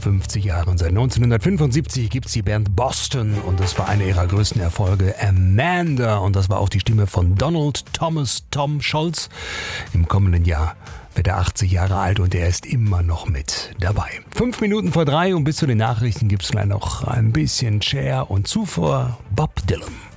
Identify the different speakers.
Speaker 1: 50 Jahre und seit 1975 gibt es die Band Boston und das war einer ihrer größten Erfolge, Amanda, und das war auch die Stimme von Donald Thomas Tom Scholz. Im kommenden Jahr wird er 80 Jahre alt und er ist immer noch mit dabei. 5 Minuten vor 3 und bis zu den Nachrichten gibt es gleich noch ein bisschen Cher und zuvor Bob Dylan.